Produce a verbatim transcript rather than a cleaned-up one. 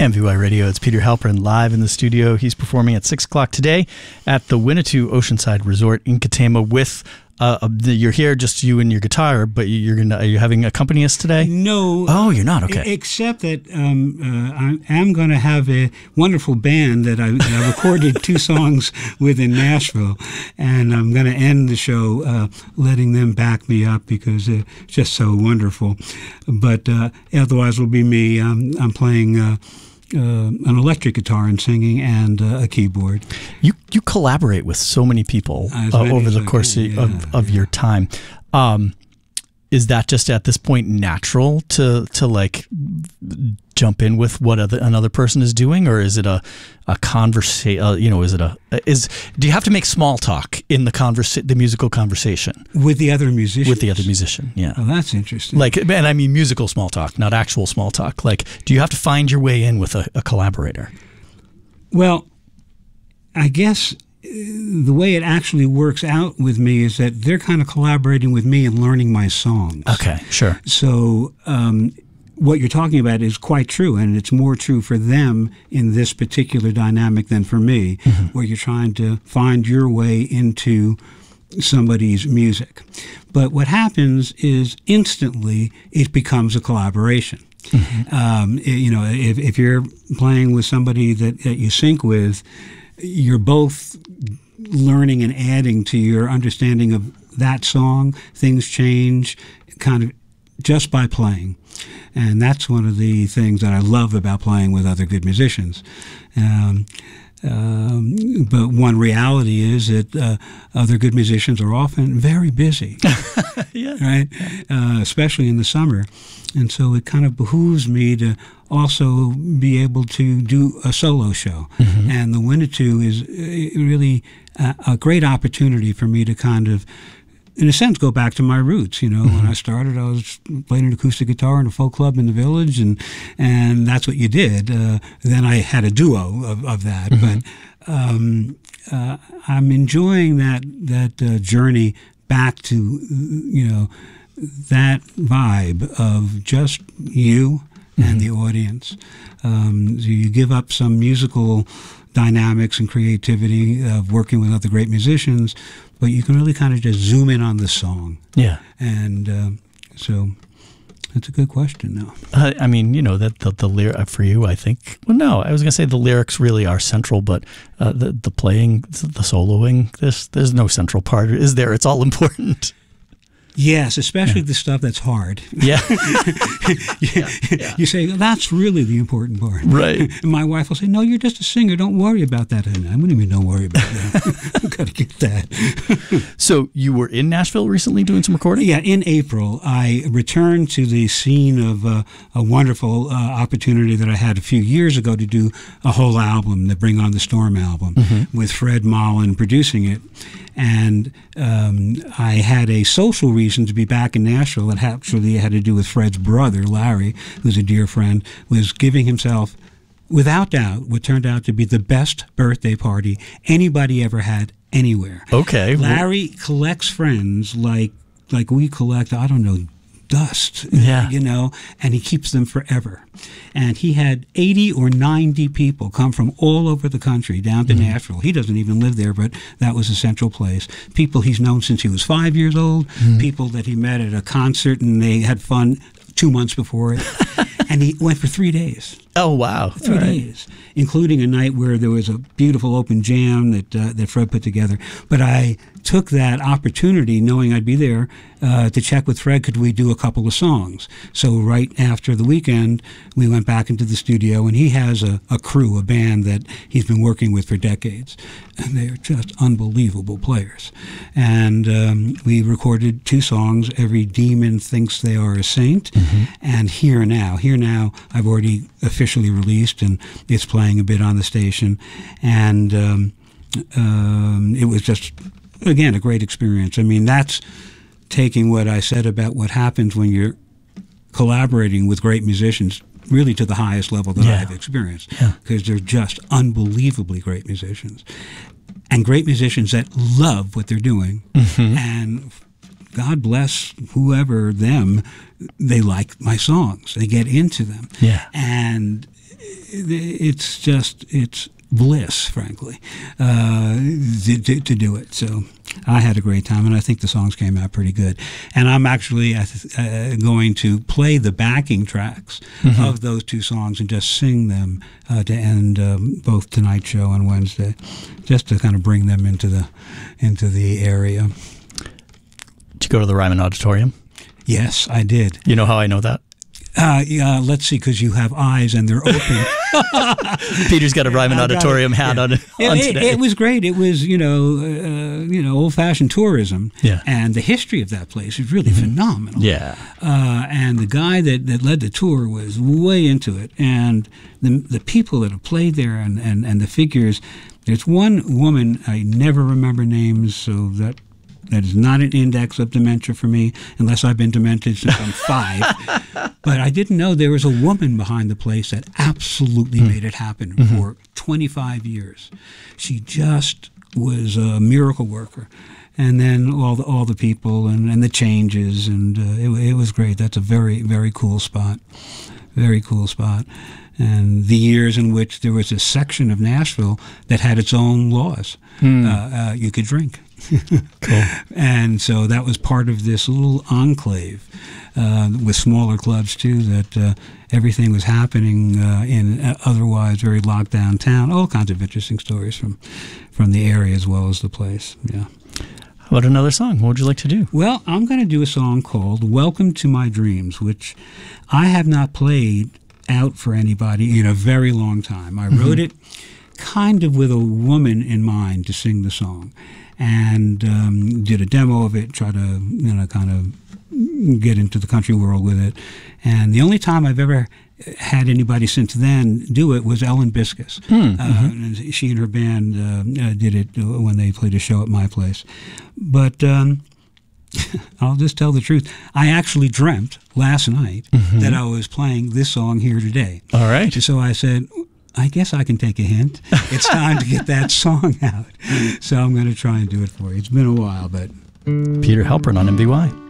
M V Y Radio, it's Peter Halperin live in the studio. He's performing at six o'clock today at the Winnetou Oceanside Resort in Katama with, uh, you're here just you and your guitar, but you're gonna, are you having accompanist today? No. Oh, you're not? Okay. Except that um, uh, I am going to have a wonderful band that I, that I recorded two songs with in Nashville, and I'm going to end the show uh, letting them back me up because they're just so wonderful. But uh, otherwise it'll be me. Um, I'm playing uh, uh, an electric guitar and singing and uh, a keyboard. You you collaborate with so many people uh, over the course can, yeah, of, of yeah. your time. Um, is that just at this point natural to to like jump in with what other, another person is doing, or is it a a conversation? Uh, you know, is it a is do you have to make small talk in the conversa- the musical conversation with the other musician? With the other musician, yeah. Oh, that's interesting. Like, and I mean musical small talk, not actual small talk. Like, do you have to find your way in with a, a collaborator? Well, I guess the way it actually works out with me is that they're kind of collaborating with me and learning my songs. Okay, sure. So um, what you're talking about is quite true, and it's more true for them in this particular dynamic than for me, mm-hmm. where you're trying to find your way into somebody's music. But what happens is instantly it becomes a collaboration. Mm-hmm. Um, you know, if, if you're playing with somebody that, that you sync with, you're both learning and adding to your understanding of that song. Things change kind of just by playing. And that's one of the things that I love about playing with other good musicians. Um, um, but one reality is that uh, other good musicians are often very busy, yeah. right? Uh, especially in the summer. And so it kind of behooves me to also be able to do a solo show. Mm-hmm. And the Winnetou is really a, a great opportunity for me to kind of, in a sense, go back to my roots. You know, mm-hmm. when I started, I was playing an acoustic guitar in a folk club in the village, and and that's what you did. Uh, then I had a duo of, of that. Mm-hmm. But um, uh, I'm enjoying that that uh, journey back to, you know, that vibe of just you mm-hmm. and the audience. Um, so you give up some musical dynamics and creativity of working with other great musicians, but you can really kind of just zoom in on the song. Yeah. And uh, so that's a good question, though. Uh, I mean, you know, that the, the lyric for you, I think, well, no, I was going to say the lyrics really are central, but uh, the, the playing, the soloing, there's, there's no central part, is there? It's all important. Yes, especially yeah. the stuff that's hard. Yeah. yeah. yeah. You say, that's really the important part. Right. And my wife will say, no, you're just a singer. Don't worry about that. And I wouldn't even don't worry about that. I've got to get that. So you were in Nashville recently doing some recording? Yeah, in April, I returned to the scene of uh, a wonderful uh, opportunity that I had a few years ago to do a whole album, the Bring on the Storm album, mm-hmm. with Fred Mollin producing it. And um, I had a social reason to be back in Nashville that actually had to do with Fred's brother, Larry, who's a dear friend, was giving himself, without doubt, what turned out to be the best birthday party anybody ever had anywhere. Okay. Larry collects friends like like we collect, I don't know, dust, yeah. you know, and he keeps them forever. And he had eighty or ninety people come from all over the country down to mm-hmm. Nashville. He doesn't even live there, but that was a central place. People he's known since he was five years old, mm-hmm. people that he met at a concert and they had fun two months before it. And he went for three days. Oh, wow. Three right. days, including a night where there was a beautiful open jam that uh, that Fred put together. But I took that opportunity, knowing I'd be there, uh, to check with Fred, could we do a couple of songs? So right after the weekend, we went back into the studio, and he has a, a crew, a band that he's been working with for decades. And they're just unbelievable players. And um, we recorded two songs, Every Demon Thinks They Are a Saint, mm-hmm. and Here Now. Here Now, I've already officially released, and it's playing a bit on the station. And um, um, it was just, again, a great experience. I mean, that's taking what I said about what happens when you're collaborating with great musicians really to the highest level that yeah. I've experienced, because yeah. they're just unbelievably great musicians. And great musicians that love what they're doing. Mm-hmm. And God bless whoever them, they like my songs. They get into them. Yeah. And it's just it's bliss, frankly, uh, to, to, to do it. So I had a great time, and I think the songs came out pretty good. And I'm actually uh, going to play the backing tracks mm-hmm. of those two songs and just sing them uh, to end um, both tonight's show and Wednesday, just to kind of bring them into the into the area. Did you go to the Ryman Auditorium? Yes, I did. You know how I know that? Uh, yeah, let's see, because you have eyes and they're open. Peter's got a Ryman Auditorium hat yeah. on, on it, today. It, it was great. It was, you know, uh, you know, old-fashioned tourism. Yeah. And the history of that place is really mm-hmm. phenomenal. Yeah. Uh, and the guy that, that led the tour was way into it. And the the people that have played there and, and, and the figures. There's one woman, I never remember names, so that That is not an index of dementia for me, unless I've been demented since I'm five. But I didn't know there was a woman behind the place that absolutely mm. made it happen mm-hmm. for twenty-five years. She just was a miracle worker. And then all the, all the people and, and the changes, and uh, it, it was great. That's a very, very cool spot. Very cool spot. And the years in which there was a section of Nashville that had its own laws. Mm. Uh, uh, you could drink. Cool. And so that was part of this little enclave uh, with smaller clubs too, that uh, everything was happening uh, in uh, otherwise very locked down town. All kinds of interesting stories from from the area as well as the place. Yeah. How about another song? What would you like to do? Well, I'm going to do a song called Welcome to My Dreams, which I have not played out for anybody in a very long time. I wrote mm-hmm. it kind of with a woman in mind to sing the song, and um, did a demo of it, try to, you know, kind of get into the country world with it. And the only time I've ever had anybody since then do it was Ellen Biscus. Mm-hmm. Uh, she and her band uh, uh, did it when they played a show at my place. But um, I'll just tell the truth. I actually dreamt last night mm-hmm. that I was playing this song here today. All right. So I said, I guess I can take a hint. It's time to get that song out. So I'm going to try and do it for you. It's been a while, but... Peter Halpern on M V Y.